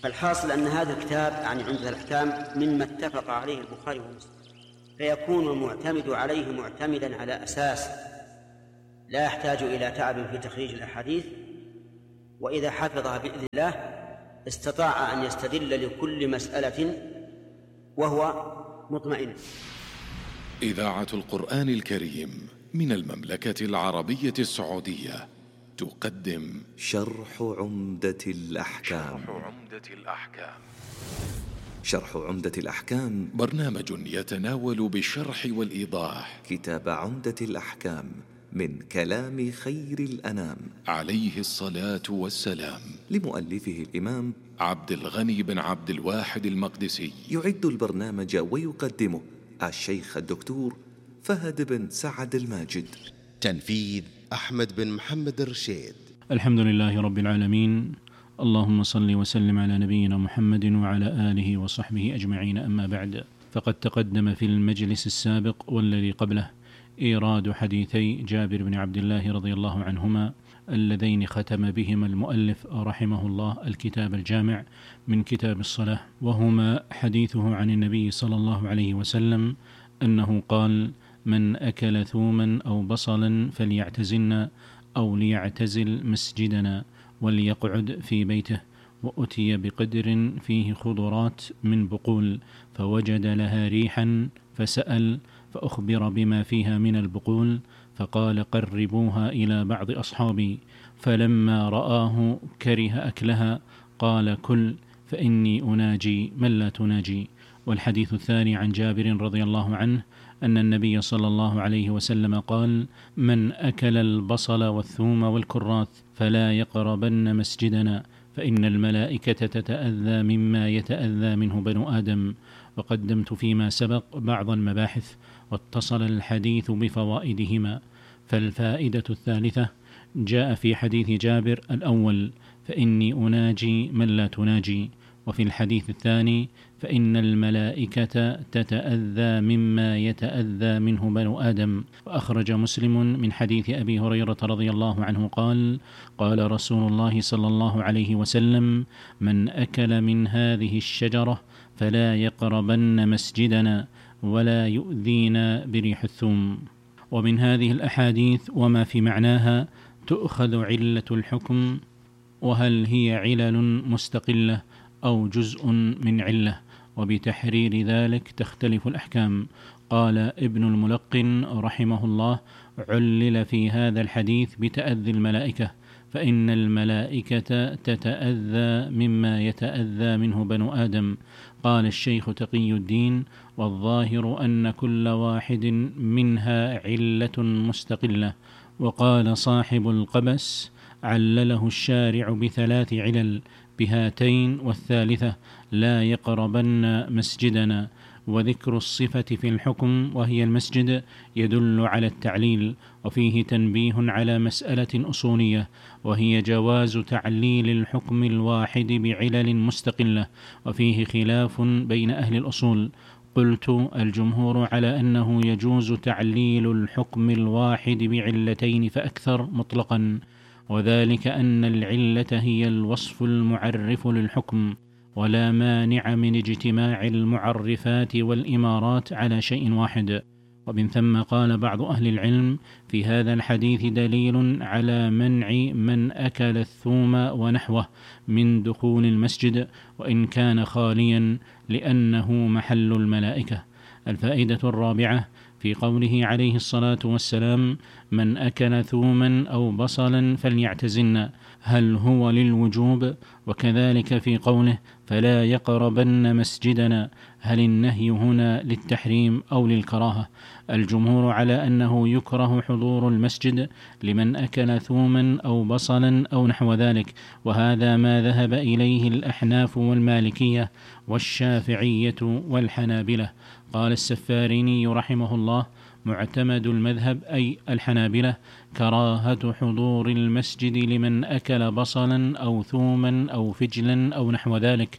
فالحاصل أن هذا الكتاب يعني عمدة الأحكام مما اتفق عليه البخاري ومسلم، فيكون المعتمد عليه معتمدا على أساس لا يحتاج إلى تعب في تخريج الأحاديث، وإذا حفظها بإذن الله استطاع أن يستدل لكل مسألة وهو مطمئن. إذاعة القرآن الكريم من المملكة العربية السعودية تقدم شرح عمدة الأحكام. شرح عمدة الأحكام برنامج يتناول بالشرح والإيضاح كتاب عمدة الأحكام من كلام خير الأنام عليه الصلاة والسلام، لمؤلفه الإمام عبد الغني بن عبد الواحد المقدسي. يعد البرنامج ويقدمه الشيخ الدكتور فهد بن سعد الماجد. تنفيذ أحمد بن محمد الرشيد. الحمد لله رب العالمين، اللهم صل وسلم على نبينا محمد وعلى آله وصحبه أجمعين. أما بعد، فقد تقدم في المجلس السابق والذي قبله إيراد حديثي جابر بن عبد الله رضي الله عنهما اللذين ختم بهما المؤلف رحمه الله الكتاب الجامع من كتاب الصلاة، وهما حديثه عن النبي صلى الله عليه وسلم أنه قال: من أكل ثوما أو بصلا فليعتزلنا أو ليعتزل مسجدنا وليقعد في بيته. وأتي بقدر فيه خضرات من بقول فوجد لها ريحا فسأل فأخبر بما فيها من البقول، فقال: قربوها إلى بعض أصحابي. فلما رآه كره أكلها قال: كل فإني أناجي من لا تناجي. والحديث الثاني عن جابر رضي الله عنه أن النبي صلى الله عليه وسلم قال: من أكل البصل والثوم والكراث فلا يقربن مسجدنا فإن الملائكة تتأذى مما يتأذى منه بنو آدم. وقدمت فيما سبق بعض المباحث واتصل الحديث بفوائدهما. فالفائدة الثالثة جاء في حديث جابر الأول: فإني أناجي من لا تناجي، وفي الحديث الثاني: فإن الملائكة تتأذى مما يتأذى منه بنو آدم. وأخرج مسلم من حديث أبي هريرة رضي الله عنه قال: قال رسول الله صلى الله عليه وسلم: من أكل من هذه الشجرة فلا يقربن مسجدنا ولا يؤذينا بريح الثوم. ومن هذه الأحاديث وما في معناها تؤخذ علة الحكم، وهل هي علل مستقلة أو جزء من علة، وبتحرير ذلك تختلف الأحكام. قال ابن الملقن رحمه الله: علل في هذا الحديث بتأذي الملائكة، فإن الملائكة تتأذى مما يتأذى منه بنو آدم. قال الشيخ تقي الدين: والظاهر أن كل واحد منها علة مستقلة. وقال صاحب القبس: علله الشارع بثلاث علل، بهاتين والثالثة لا يقربن مسجدنا. وذكر الصفة في الحكم وهي المسجد يدل على التعليل، وفيه تنبيه على مسألة أصولية، وهي جواز تعليل الحكم الواحد بعلل مستقلة، وفيه خلاف بين أهل الأصول. قلت: الجمهور على أنه يجوز تعليل الحكم الواحد بعلتين فأكثر مطلقا، وذلك أن العلة هي الوصف المعرف للحكم، ولا مانع من اجتماع المعرفات والإمارات على شيء واحد. ومن ثم قال بعض أهل العلم: في هذا الحديث دليل على منع من أكل الثوم ونحوه من دخول المسجد وإن كان خاليا، لأنه محل الملائكة. الفائدة الرابعة في قوله عليه الصلاة والسلام: من أكل ثوما أو بصلا فليعتزلنا، هل هو للوجوب؟ وكذلك في قوله: فلا يقربن مسجدنا، هل النهي هنا للتحريم أو للكراهة؟ الجمهور على أنه يكره حضور المسجد لمن أكل ثوما أو بصلا أو نحو ذلك، وهذا ما ذهب إليه الأحناف والمالكية والشافعية والحنابلة. قال السفاريني رحمه الله: معتمد المذهب أي الحنابلة كراهة حضور المسجد لمن أكل بصلا أو ثوما أو فجلا أو نحو ذلك،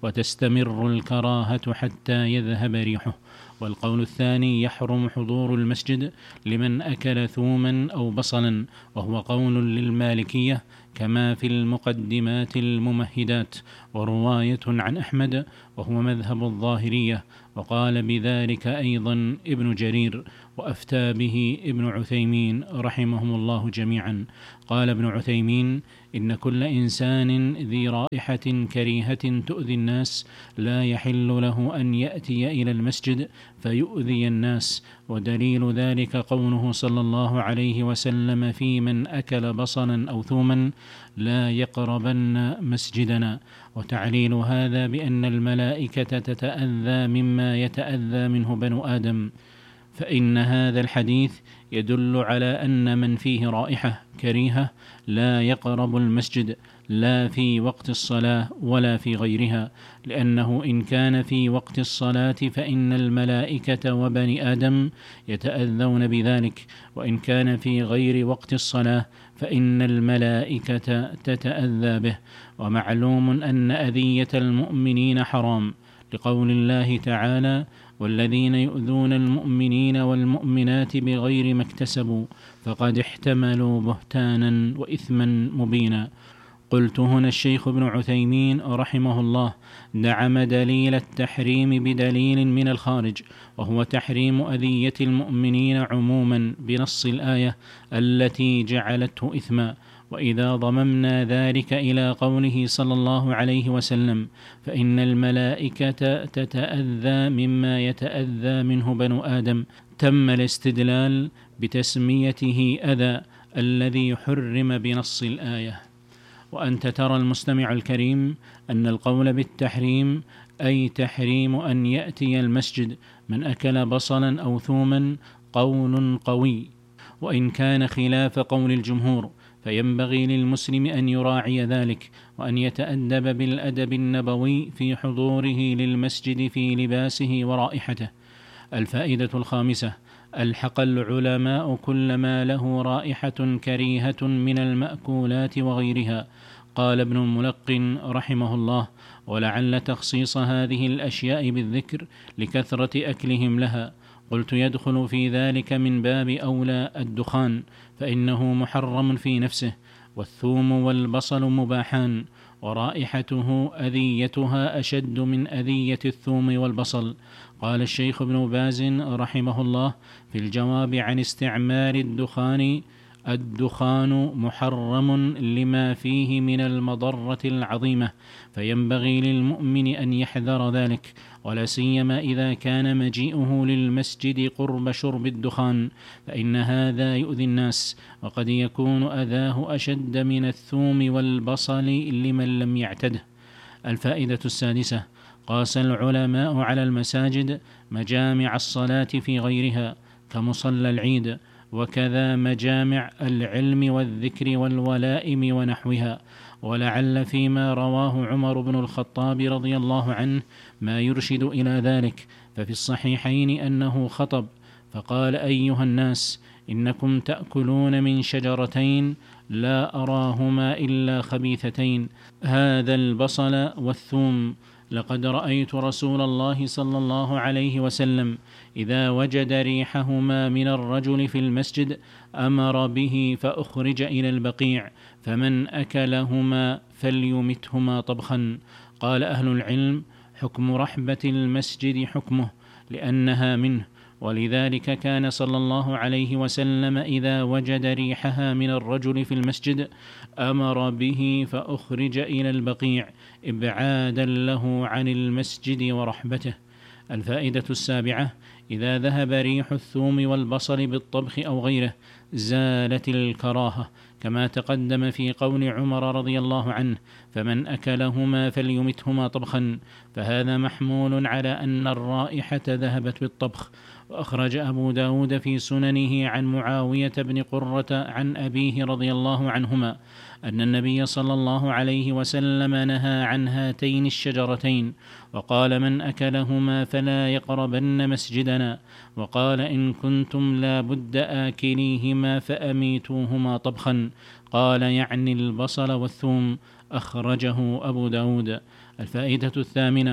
وتستمر الكراهة حتى يذهب ريحه. والقول الثاني: يحرم حضور المسجد لمن أكل ثوما أو بصلا، وهو قول للمالكية كما في المقدمات الممهدات، ورواية عن أحمد وهو مذهب الظاهرية، وقال بذلك أيضا ابن جرير، وأفتى به ابن عثيمين رحمهم الله جميعا. قال ابن عثيمين: إن كل إنسان ذي رائحة كريهة تؤذي الناس لا يحل له أن يأتي إلى المسجد فيؤذي الناس، ودليل ذلك قوله صلى الله عليه وسلم في من أكل بصلا أو ثوما: لا يقربن مسجدنا. وتعليل هذا بأن الملائكة تتأذى مما يتأذى منه بنو آدم، فإن هذا الحديث يدل على أن من فيه رائحة كريهة لا يقرب المسجد، لا في وقت الصلاة ولا في غيرها، لأنه إن كان في وقت الصلاة فإن الملائكة وبني آدم يتأذون بذلك، وإن كان في غير وقت الصلاة فإن الملائكة تتأذى به. ومعلوم أن أذية المؤمنين حرام، لقول الله تعالى: والذين يؤذون المؤمنين والمؤمنات بغير ما اكتسبوا فقد احتملوا بهتانا وإثما مبينا. قلت هنا الشيخ ابن عثيمين رحمه الله دعم دليل التحريم بدليل من الخارج، وهو تحريم أذية المؤمنين عموما بنص الآية التي جعلته إثما. وإذا ضممنا ذلك إلى قوله صلى الله عليه وسلم: فإن الملائكة تتأذى مما يتأذى منه بنو آدم، تم الاستدلال بتسميته أذى الذي حرم بنص الآية. وأنت ترى المستمع الكريم أن القول بالتحريم أي تحريم أن يأتي المسجد من أكل بصلا أو ثوما قول قوي، وإن كان خلاف قول الجمهور فينبغي للمسلم أن يراعي ذلك، وأن يتأدب بالأدب النبوي في حضوره للمسجد في لباسه ورائحته. الفائدة الخامسة: ألحق العلماء كل ما له رائحة كريهة من المأكولات وغيرها. قال ابن الملقن رحمه الله: ولعل تخصيص هذه الأشياء بالذكر لكثرة أكلهم لها. قلت: يدخل في ذلك من باب أولى الدخان، فإنه محرم في نفسه، والثوم والبصل مباحان، ورائحته أذيتها أشد من أذية الثوم والبصل. قال الشيخ ابن باز رحمه الله في الجواب عن استعمال الدخان: الدخان محرم لما فيه من المضرة العظيمة، فينبغي للمؤمن أن يحذر ذلك، ولا سيما إذا كان مجيئه للمسجد قرب شرب الدخان، فإن هذا يؤذي الناس، وقد يكون أذاه أشد من الثوم والبصل لمن لم يعتده. الفائدة السادسة: قاس العلماء على المساجد مجامع الصلاة في غيرها كمصلى العيد، وكذا مجامع العلم والذكر والولائم ونحوها. ولعل فيما رواه عمر بن الخطاب رضي الله عنه ما يرشد إلى ذلك. ففي الصحيحين أنه خطب فقال: أيها الناس، إنكم تأكلون من شجرتين لا أراهما إلا خبيثتين، هذا البصل والثوم. لقد رأيت رسول الله صلى الله عليه وسلم إذا وجد ريحهما من الرجل في المسجد أمر به فأخرج إلى البقيع، فمن أكلهما فليمتهما طبخا. قال أهل العلم: حكم رحبة المسجد حكمه لأنها منه، ولذلك كان صلى الله عليه وسلم إذا وجد ريحها من الرجل في المسجد أمر به فأخرج إلى البقيع إبعادا له عن المسجد ورحبته. الفائدة السابعة: إذا ذهب ريح الثوم والبصل بالطبخ أو غيره زالت الكراهة، كما تقدم في قول عمر رضي الله عنه: فمن أكلهما فليمتهما طبخا، فهذا محمول على أن الرائحة ذهبت بالطبخ. وأخرج أبو داود في سننه عن معاوية بن قرة عن أبيه رضي الله عنهما أن النبي صلى الله عليه وسلم نهى عن هاتين الشجرتين، وقال: من أكلهما فلا يقربن مسجدنا، وقال: إن كنتم لا بد آكليهما فأميتوهما طبخا. قال يعني البصل والثوم. أخرجه أبو داود. الفائدة الثامنة: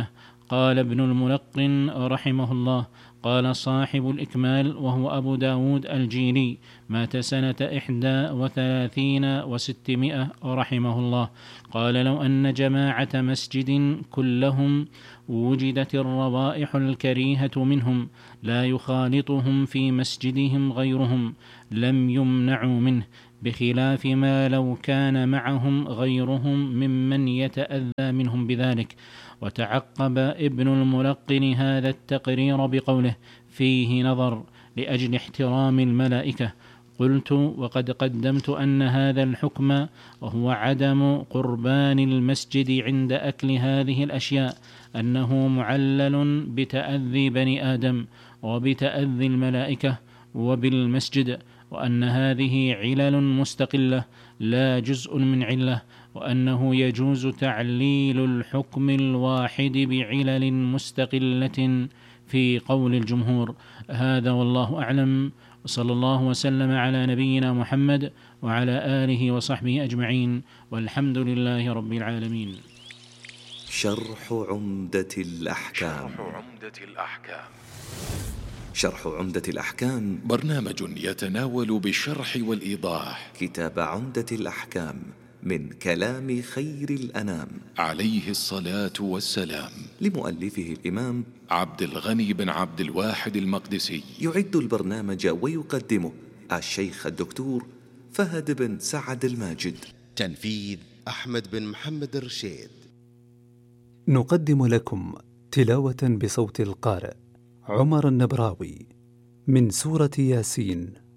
قال ابن الملقن رحمه الله: قال صاحب الإكمال وهو أبو داود الجيلي، مات سنة 31 و600 رحمه الله، قال: لو أن جماعة مسجد كلهم وجدت الروائح الكريهة منهم لا يخالطهم في مسجدهم غيرهم لم يمنعوا منه، بخلاف ما لو كان معهم غيرهم ممن يتأذى منهم بذلك. وتعقب ابن الملقن هذا التقرير بقوله: فيه نظر لأجل احترام الملائكة. قلت: وقد قدمت أن هذا الحكم وهو عدم قربان المسجد عند أكل هذه الأشياء أنه معلل بتأذي بني آدم وبتأذي الملائكة وبالمسجد، وأن هذه علل مستقلة لا جزء من علة، وأنه يجوز تعليل الحكم الواحد بعلل مستقلة في قول الجمهور. هذا والله أعلم، وصلى الله وسلم على نبينا محمد وعلى آله وصحبه أجمعين، والحمد لله رب العالمين. شرح عمدة الأحكام. شرح عمدة الأحكام برنامج يتناول بالشرح والإيضاح كتاب عمدة الأحكام من كلام خير الأنام عليه الصلاة والسلام، لمؤلفه الإمام عبد الغني بن عبد الواحد المقدسي. يعد البرنامج ويقدمه الشيخ الدكتور فهد بن سعد الماجد. تنفيذ أحمد بن محمد الرشيد. نقدم لكم تلاوة بصوت القارئ عمر النبراوي من سورة ياسين